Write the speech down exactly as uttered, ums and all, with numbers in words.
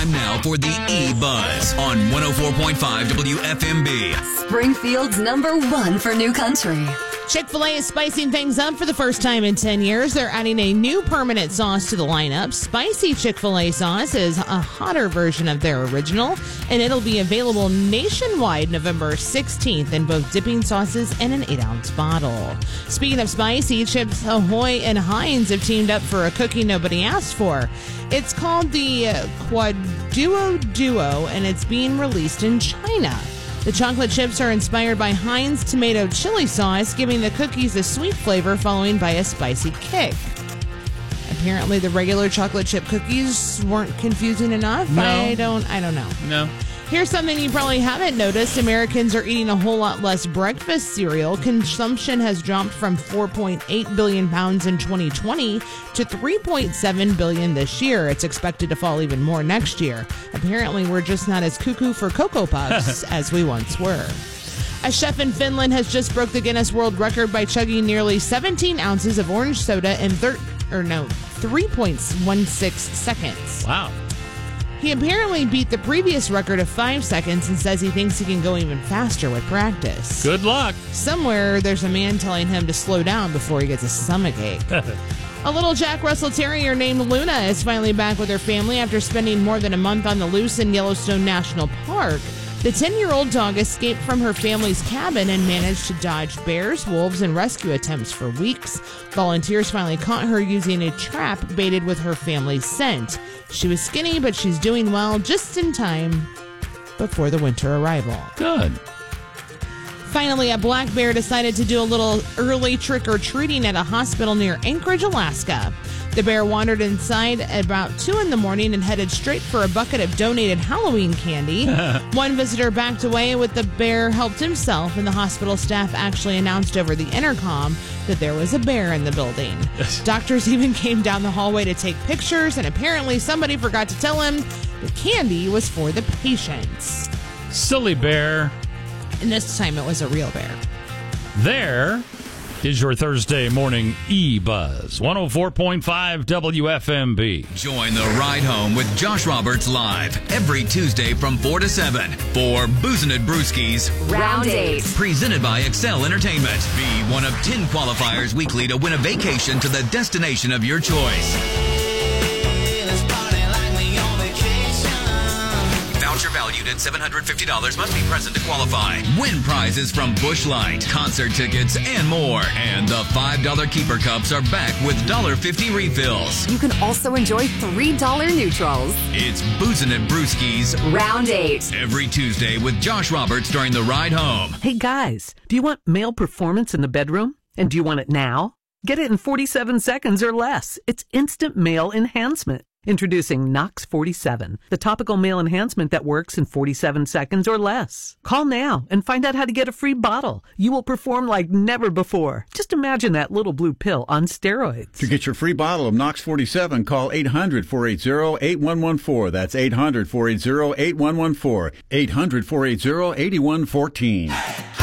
Time now for the E-Buzz on one oh four point five W F M B. Springfield's number one for new country. Chick-fil-A is spicing things up for the first time in ten years. They're adding a new permanent sauce to the lineup. Spicy Chick-fil-A sauce is a hotter version of their original, and it'll be available nationwide November sixteenth in both dipping sauces and an eight-ounce bottle. Speaking of spicy, Chips Ahoy and Heinz have teamed up for a cookie nobody asked for. It's called the Quaduo Duo, and it's being released in China. The chocolate chips are inspired by Heinz tomato chili sauce, giving the cookies a sweet flavor followed by a spicy kick. Apparently, the regular chocolate chip cookies weren't confusing enough. No. I don't I don't know. No. Here's something you probably haven't noticed. Americans are eating a whole lot less breakfast cereal. Consumption has dropped from four point eight billion pounds in twenty twenty to three point seven billion this year. It's expected to fall even more next year. Apparently, we're just not as cuckoo for Cocoa Puffs as we once were. A chef in Finland has just broke the Guinness World Record by chugging nearly seventeen ounces of orange soda in thir- or no, three point one six seconds. Wow. He apparently beat the previous record of five seconds and says he thinks he can go even faster with practice. Good luck. Somewhere there's a man telling him to slow down before he gets a stomachache. A little Jack Russell Terrier named Luna is finally back with her family after spending more than a month on the loose in Yellowstone National Park. The ten-year-old dog escaped from her family's cabin and managed to dodge bears, wolves, and rescue attempts for weeks. Volunteers finally caught her using a trap baited with her family's scent. She was skinny, but she's doing well just in time before the winter arrival. Good. Finally, a black bear decided to do a little early trick-or-treating at a hospital near Anchorage, Alaska. The bear wandered inside at about two in the morning and headed straight for a bucket of donated Halloween candy. One visitor backed away with the bear helped himself, and the hospital staff actually announced over the intercom that there was a bear in the building. Doctors even came down the hallway to take pictures, and apparently somebody forgot to tell him the candy was for the patients. Silly bear. And this time it was a real bear. There is your Thursday morning E-Buzz. one oh four point five W F M B. Join the ride home with Josh Roberts live every Tuesday from four to seven for Boozin' It Brewskis Round eight. Presented by Excel Entertainment. Be one of ten qualifiers weekly to win a vacation to the destination of your choice. Voucher valued at seven hundred fifty dollars must be present to qualify. Win prizes from Busch Light, concert tickets, and more. And the five dollar Keeper Cups are back with one dollar fifty refills. You can also enjoy three dollar neutrals. It's Boozin' It Brewskis Round eight. every Tuesday with Josh Roberts during the ride home. Hey guys, do you want male performance in the bedroom? And do you want it now? Get it in forty-seven seconds or less. It's instant male enhancement. Introducing Nox forty-seven, the topical male enhancement that works in forty-seven seconds or less. Call now and find out how to get a free bottle. You will perform like never before. Just imagine that little blue pill on steroids. To get your free bottle of Nox forty-seven, call eight hundred, four eight zero, eight one one four. That's eight hundred, four eight zero, eight one one four. eight hundred, four eight zero, eight one one four.